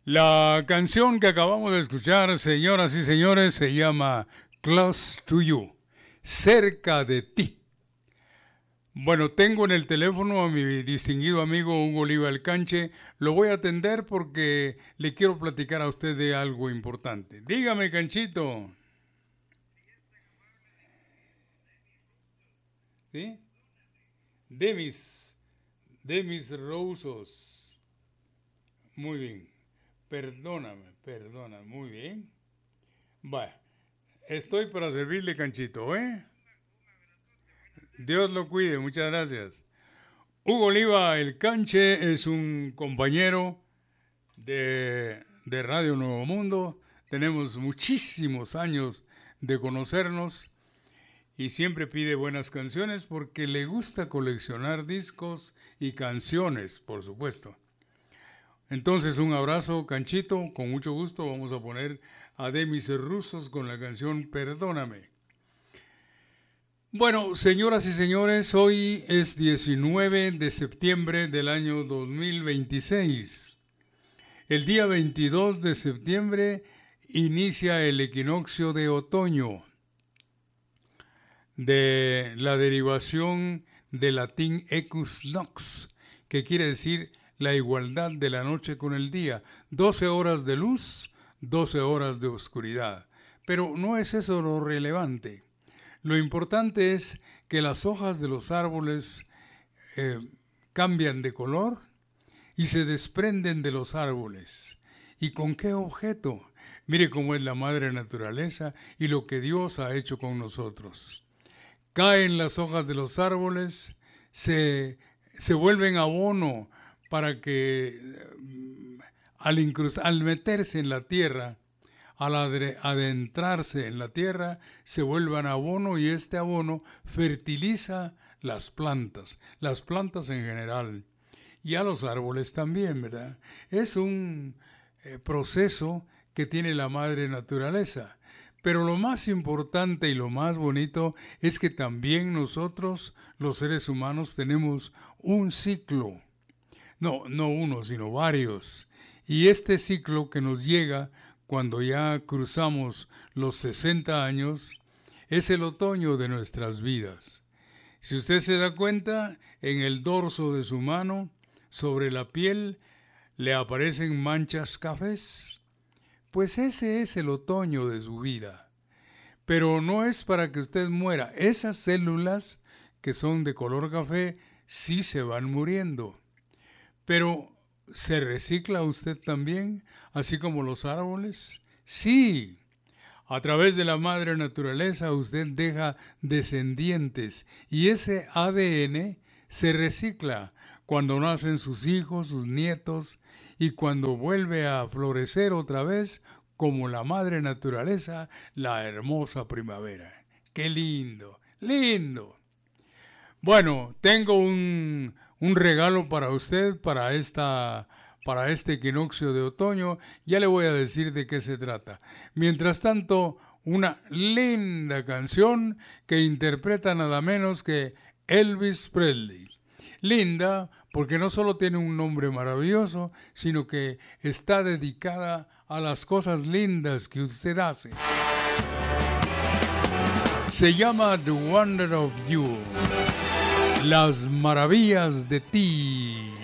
La canción que acabamos de escuchar, señoras y señores, se llama Close to You, cerca de ti. Bueno, tengo en el teléfono a mi distinguido amigo Hugo Oliva El Canche. Lo voy a atender porque le quiero platicar a usted de algo importante. Dígame, Canchito. ¿Sí? Demis, Demis Roussos. Muy bien. Perdóname, muy bien. Bueno, estoy para servirle, Canchito, ¿eh? Dios lo cuide, muchas gracias. Hugo Oliva, el Canche, es un compañero de Radio Nuevo Mundo. Tenemos muchísimos años de conocernos y siempre pide buenas canciones porque le gusta coleccionar discos y canciones, por supuesto. Entonces, un abrazo, Canchito, con mucho gusto vamos a poner a Demis Roussos con la canción Perdóname. Bueno, señoras y señores, hoy es 19 de septiembre del año 2026. El día 22 de septiembre inicia el equinoccio de otoño, de la derivación del latín equus nox, que quiere decir la igualdad de la noche con el día, 12 horas de luz, 12 horas de oscuridad. Pero no es eso lo relevante. Lo importante es que las hojas de los árboles cambian de color y se desprenden de los árboles. ¿Y con qué objeto? Mire cómo es la madre naturaleza y lo que Dios ha hecho con nosotros. Caen las hojas de los árboles, se vuelven abono para que al meterse en la tierra, al adentrarse en la tierra, se vuelvan abono y este abono fertiliza las plantas en general, y a los árboles también, ¿verdad? Es un proceso que tiene la madre naturaleza. Pero lo más importante y lo más bonito es que también nosotros, los seres humanos, tenemos un ciclo. No uno, sino varios. Y este ciclo que nos llega cuando ya cruzamos los 60 años es el otoño de nuestras vidas. Si usted se da cuenta, en el dorso de su mano, sobre la piel, le aparecen manchas cafés. Pues ese es el otoño de su vida. Pero no es para que usted muera. Esas células que son de color café sí se van muriendo. Pero, ¿se recicla usted también, así como los árboles? Sí. A través de la madre naturaleza usted deja descendientes y ese ADN se recicla cuando nacen sus hijos, sus nietos y cuando vuelve a florecer otra vez como la madre naturaleza, la hermosa primavera. ¡Qué lindo! ¡Lindo! Bueno, tengo un regalo para usted para este equinoccio de otoño. Ya le voy a decir de qué se trata. Mientras tanto, una linda canción que interpreta nada menos que Elvis Presley. Linda porque no solo tiene un nombre maravilloso, sino que está dedicada a las cosas lindas que usted hace. Se llama The Wonder of You. Las maravillas de ti.